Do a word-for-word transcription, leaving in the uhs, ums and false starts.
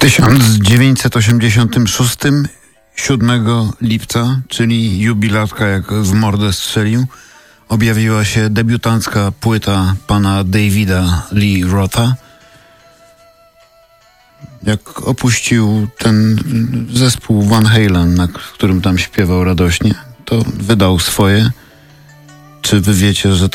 tysiąc dziewięćset osiemdziesiątym szóstym, siódmego lipca, czyli jubilatka jak w mordę strzelił, objawiła się debiutancka płyta pana Davida Lee Rotha. Jak opuścił ten zespół Van Halen, na którym tam śpiewał radośnie, to wydał swoje. Czy wy wiecie, że